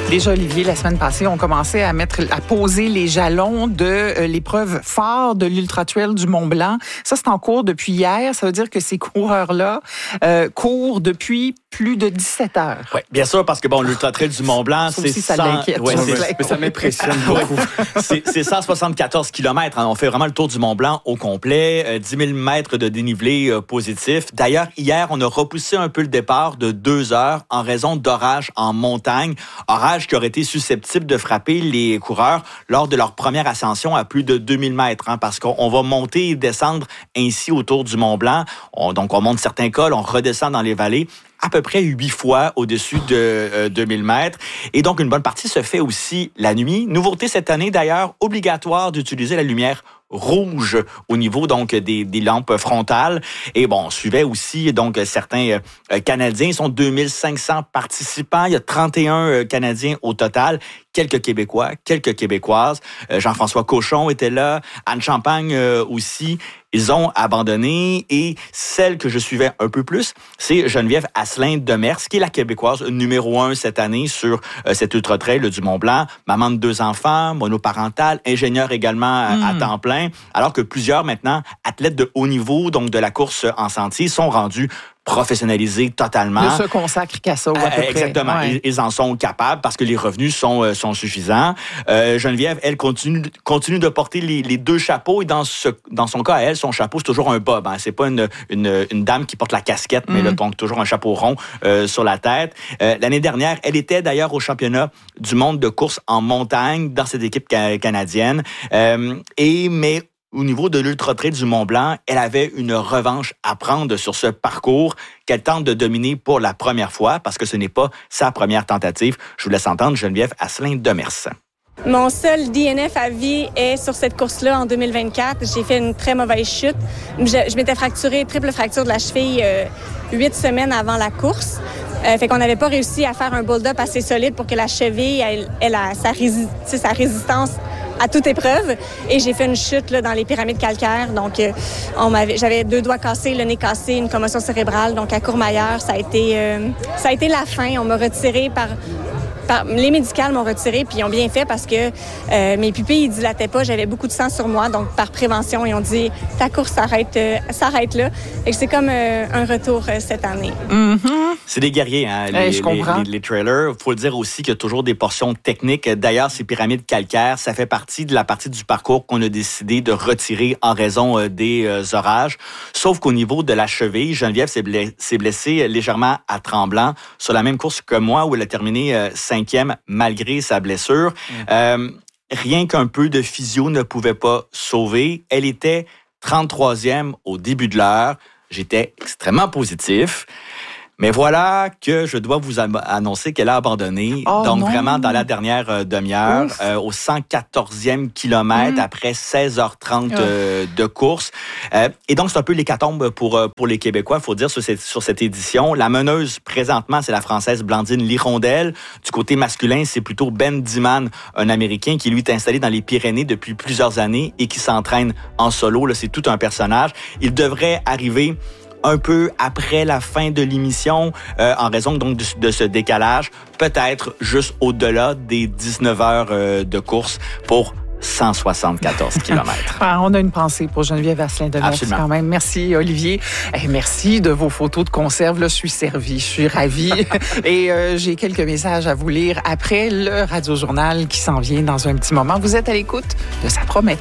Déjà, Olivier, la semaine passée, on commençait à poser les jalons de l'épreuve phare de l'Ultra Trail du Mont-Blanc. Ça, c'est en cours depuis hier. Ça veut dire que ces coureurs-là courent depuis plus de 17 heures. Oui, bien sûr, parce que l'Ultra Trail du Mont-Blanc, c'est ça l'inquiète. Ouais, ça m'impressionne beaucoup. C'est 174 km. On fait vraiment le tour du Mont-Blanc au complet. 10 000 mètres de dénivelé positif. D'ailleurs, hier, on a repoussé un peu le départ de 2 heures en raison d'orages en montagne. Orages qui auraient été susceptibles de frapper les coureurs lors de leur première ascension à plus de 2000 mètres. Parce qu'on va monter et descendre ainsi autour du Mont-Blanc. Donc, on monte certains cols, on redescend dans les vallées à peu près 8 fois au-dessus de 2000 mètres. Et donc, une bonne partie se fait aussi la nuit. Nouveauté cette année, d'ailleurs, obligatoire d'utiliser la lumière rouge au niveau donc des lampes frontales. Et on suivait aussi donc certains Canadiens. Ils sont 2500 participants. Il y a 31 Canadiens au total. Quelques Québécois, quelques Québécoises. Jean-François Cochon était là. Anne Champagne aussi. Ils ont abandonné. Et celle que je suivais un peu plus, c'est Geneviève Asselin-Demers, qui est la Québécoise numéro 1 cette année sur cet Ultra Trail du Mont-Blanc. Maman de 2 enfants, monoparentale, ingénieure également à temps plein. Alors que plusieurs maintenant athlètes de haut niveau, donc de la course en sentier, sont rendus professionnalisés totalement. Ne se consacrent qu'à ça, à peu près. Exactement. Ouais. Ils en sont capables parce que les revenus sont suffisants. Geneviève, elle, continue de porter les 2 chapeaux et dans son cas, elle, son chapeau, c'est toujours un bob. C'est pas une dame qui porte la casquette, mais là, donc toujours un chapeau rond sur la tête. L'année dernière, elle était d'ailleurs au championnat du monde de course en montagne dans cette équipe canadienne. Mais au niveau de l'Ultra Trail du Mont-Blanc, elle avait une revanche à prendre sur ce parcours qu'elle tente de dominer pour la première fois parce que ce n'est pas sa première tentative. Je vous laisse entendre Geneviève Asselin-Demers. Mon seul DNF à vie est sur cette course-là en 2024. J'ai fait une très mauvaise chute. Je m'étais fracturé, triple fracture de la cheville 8 semaines avant la course. Fait qu'on n'avait pas réussi à faire un build-up assez solide pour que la cheville elle a sa résistance à toute épreuve. Et j'ai fait une chute là, dans les pyramides calcaires. Donc, j'avais 2 doigts cassés, le nez cassé, une commotion cérébrale. Donc, à Courmayeur, ça a été la fin. On m'a retiré les médicales m'ont retiré, puis ils ont bien fait parce que mes pupilles ne dilataient pas. J'avais beaucoup de sang sur moi, donc par prévention, ils ont dit « ta course s'arrête là ». Et c'est comme un retour cette année. Mm-hmm. C'est des guerriers, je comprends. les trailers. Il faut le dire aussi qu'il y a toujours des portions techniques. D'ailleurs, ces pyramides calcaires, ça fait partie de la partie du parcours qu'on a décidé de retirer en raison des orages. Sauf qu'au niveau de la cheville, Geneviève s'est blessée légèrement à Tremblant sur la même course que moi, où elle a terminé 5e malgré sa blessure. Rien qu'un peu de physio ne pouvait pas sauver. Elle était 33e au début de l'heure. J'étais extrêmement positif. Mais voilà que je dois vous annoncer qu'elle a abandonné. Donc, vraiment, dans la dernière demi-heure, au 114e kilomètre, après 16h30 de course. Et donc, c'est un peu l'hécatombe pour les Québécois, il faut dire, sur cette édition. La meneuse, présentement, c'est la Française Blandine Lirondelle. Du côté masculin, c'est plutôt Ben Diman, un Américain qui, lui, est installé dans les Pyrénées depuis plusieurs années et qui s'entraîne en solo. Là, c'est tout un personnage. Il devrait arriver un peu après la fin de l'émission, en raison donc de ce décalage, peut-être juste au-delà des 19 heures de course pour 174 km. On a une pensée pour Geneviève Asselin-Demers quand même. Merci, Olivier. Merci de vos photos de conserve. Là, je suis servie, je suis ravie. Et j'ai quelques messages à vous lire après le Radio-Journal qui s'en vient dans un petit moment. Vous êtes à l'écoute de Ça promet.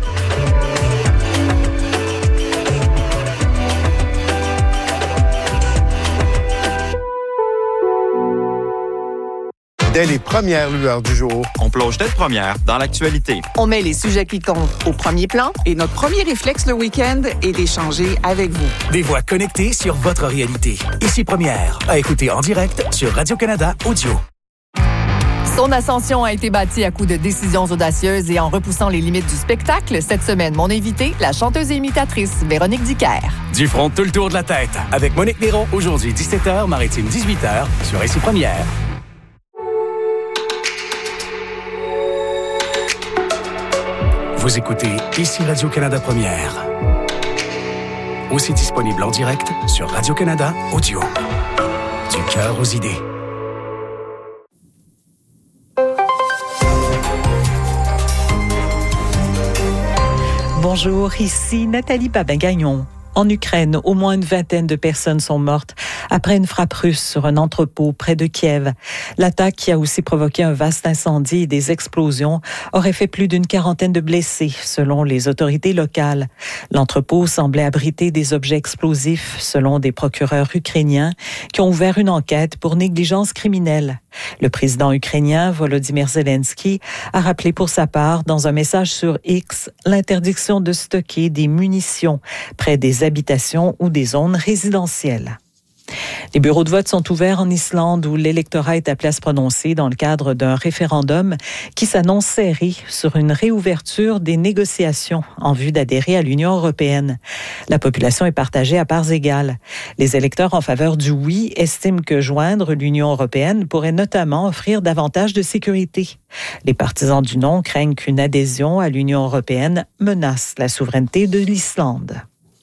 Dès les premières lueurs du jour, on plonge tête première dans l'actualité. On met les sujets qui comptent au premier plan. Et notre premier réflexe le week-end est d'échanger avec vous. Des voix connectées sur votre réalité. Ici Première, à écouter en direct sur Radio-Canada Audio. Son ascension a été bâtie à coups de décisions audacieuses et en repoussant les limites du spectacle. Cette semaine, mon invitée, la chanteuse et imitatrice Véronique Dicker. Du front, tout le tour de la tête. Avec Monique Néron, aujourd'hui 17h, Maritime 18h, sur Ici Première. Vous écoutez Ici Radio-Canada Première. Aussi disponible en direct sur Radio-Canada Audio. Du cœur aux idées. Bonjour, ici Nathalie Babin-Gagnon. En Ukraine, au moins une vingtaine de personnes sont mortes après une frappe russe sur un entrepôt près de Kiev. L'attaque, qui a aussi provoqué un vaste incendie et des explosions, aurait fait plus d'une quarantaine de blessés, selon les autorités locales. L'entrepôt semblait abriter des objets explosifs, selon des procureurs ukrainiens, qui ont ouvert une enquête pour négligence criminelle. Le président ukrainien Volodymyr Zelensky a rappelé pour sa part, dans un message sur X, l'interdiction de stocker des munitions près des habitations ou des zones résidentielles. Les bureaux de vote sont ouverts en Islande où l'électorat est appelé à se prononcer dans le cadre d'un référendum qui s'annonce serré sur une réouverture des négociations en vue d'adhérer à l'Union européenne. La population est partagée à parts égales. Les électeurs en faveur du oui estiment que joindre l'Union européenne pourrait notamment offrir davantage de sécurité. Les partisans du non craignent qu'une adhésion à l'Union européenne menace la souveraineté de l'Islande.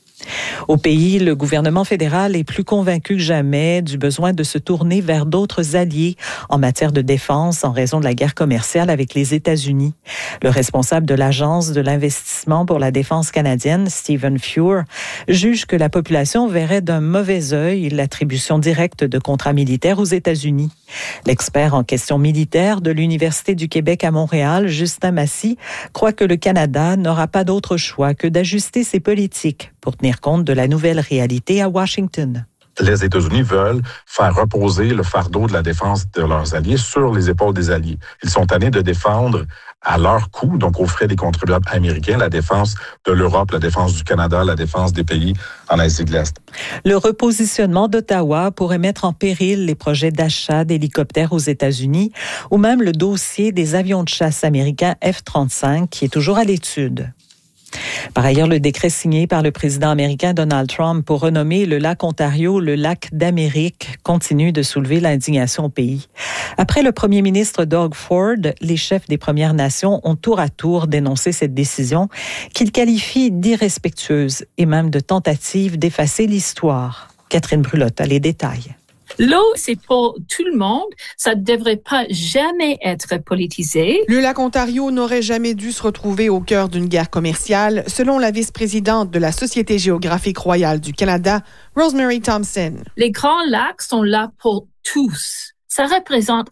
Au pays, le gouvernement fédéral est plus convaincu que jamais du besoin de se tourner vers d'autres alliés en matière de défense en raison de la guerre commerciale avec les États-Unis. Le responsable de l'Agence de l'investissement pour la défense canadienne, Stephen Fuhr, juge que la population verrait d'un mauvais œil l'attribution directe de contrats militaires aux États-Unis. L'expert en questions militaires de l'Université du Québec à Montréal, Justin Massy, croit que le Canada n'aura pas d'autre choix que d'ajuster ses politiques pour tenir compte de la nouvelle réalité à Washington. Les États-Unis veulent faire reposer le fardeau de la défense de leurs alliés sur les épaules des alliés. Ils sont tannés de défendre à leur coût, donc aux frais des contribuables américains, la défense de l'Europe, la défense du Canada, la défense des pays en Asie de l'Est. Le repositionnement d'Ottawa pourrait mettre en péril les projets d'achat d'hélicoptères aux États-Unis ou même le dossier des avions de chasse américains F-35 qui est toujours à l'étude. Par ailleurs, le décret signé par le président américain Donald Trump pour renommer le lac Ontario le lac d'Amérique continue de soulever l'indignation au pays. Après le premier ministre Doug Ford, les chefs des Premières Nations ont tour à tour dénoncé cette décision qu'ils qualifient d'irrespectueuse et même de tentative d'effacer l'histoire. Catherine Brulotte a les détails. L'eau, c'est pour tout le monde. Ça ne devrait pas jamais être politisé. Le lac Ontario n'aurait jamais dû se retrouver au cœur d'une guerre commerciale, selon la vice-présidente de la Société géographique royale du Canada, Rosemary Thompson. Les grands lacs sont là pour tous. Ça représente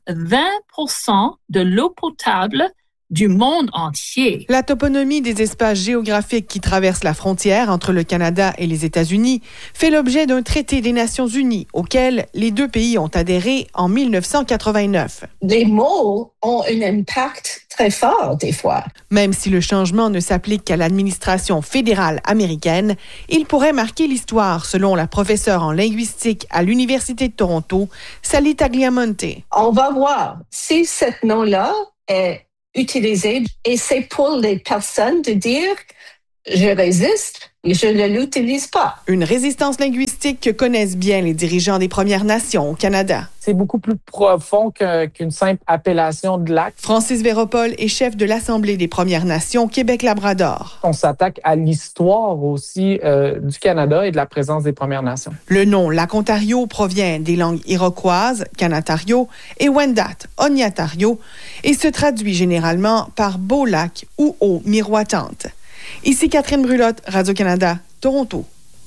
20% de l'eau potable du monde entier. La toponymie des espaces géographiques qui traversent la frontière entre le Canada et les États-Unis fait l'objet d'un traité des Nations unies auquel les deux pays ont adhéré en 1989. Les mots ont un impact très fort des fois. Même si le changement ne s'applique qu'à l'administration fédérale américaine, il pourrait marquer l'histoire, selon la professeure en linguistique à l'Université de Toronto, Sally Tagliamonte. On va voir si ce nom-là est utilisé et c'est pour les personnes de dire je résiste et je ne l'utilise pas. Une résistance linguistique que connaissent bien les dirigeants des Premières Nations au Canada. C'est beaucoup plus profond qu'une simple appellation de lac. Francis Véropol est chef de l'Assemblée des Premières Nations Québec-Labrador. On s'attaque à l'histoire aussi du Canada et de la présence des Premières Nations. Le nom Lac Ontario provient des langues iroquoises, Kanatario, et Wendat, Onyatario, et se traduit généralement par beau lac ou eau miroitante. Ici Catherine Brulotte, Radio-Canada, Toronto.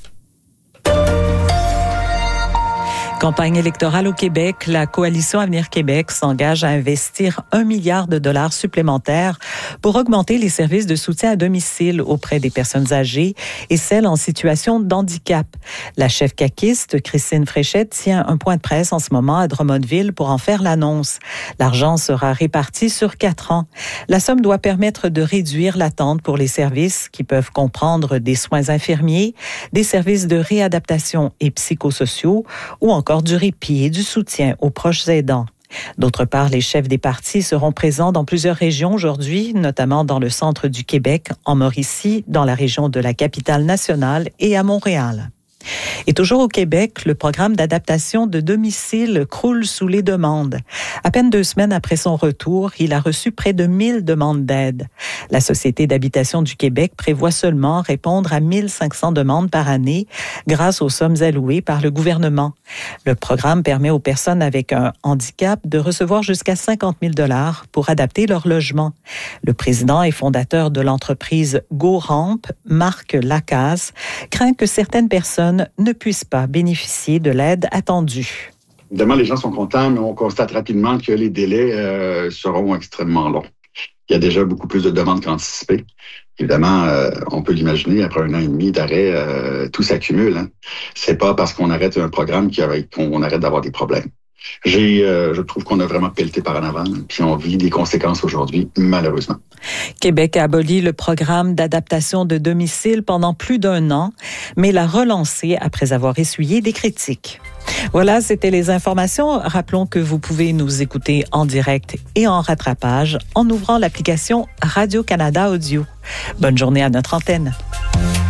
Campagne électorale au Québec, la Coalition Avenir Québec s'engage à investir 1 milliard de dollars supplémentaires pour augmenter les services de soutien à domicile auprès des personnes âgées et celles en situation de handicap. La chef caquiste, Christine Fréchette, tient un point de presse en ce moment à Drummondville pour en faire l'annonce. L'argent sera réparti sur 4 ans. La somme doit permettre de réduire l'attente pour les services qui peuvent comprendre des soins infirmiers, des services de réadaptation et psychosociaux ou encore du répit et du soutien aux proches aidants. D'autre part, les chefs des partis seront présents dans plusieurs régions aujourd'hui, notamment dans le centre du Québec, en Mauricie, dans la région de la Capitale-Nationale et à Montréal. Et toujours au Québec, le programme d'adaptation de domicile croule sous les demandes. À peine 2 semaines après son retour, il a reçu près de 1000 demandes d'aide. La Société d'habitation du Québec prévoit seulement répondre à 1500 demandes par année grâce aux sommes allouées par le gouvernement. Le programme permet aux personnes avec un handicap de recevoir jusqu'à 50 000 $ pour adapter leur logement. Le président et fondateur de l'entreprise GoRamp, Marc Lacasse, craint que certaines personnes ne puissent pas bénéficier de l'aide attendue. Évidemment, les gens sont contents, mais on constate rapidement que les délais seront extrêmement longs. Il y a déjà beaucoup plus de demandes qu'anticipées. Évidemment, on peut l'imaginer, après 1 an et demi d'arrêt, tout s'accumule. C'est pas parce qu'on arrête un programme qu'on arrête d'avoir des problèmes. Je trouve qu'on a vraiment pelleté par en avant, puis on vit des conséquences aujourd'hui, malheureusement. Québec a aboli le programme d'adaptation de domicile pendant plus d'1 an, mais l'a relancé après avoir essuyé des critiques. Voilà, c'était les informations. Rappelons que vous pouvez nous écouter en direct et en rattrapage en ouvrant l'application Radio-Canada Audio. Bonne journée à notre antenne.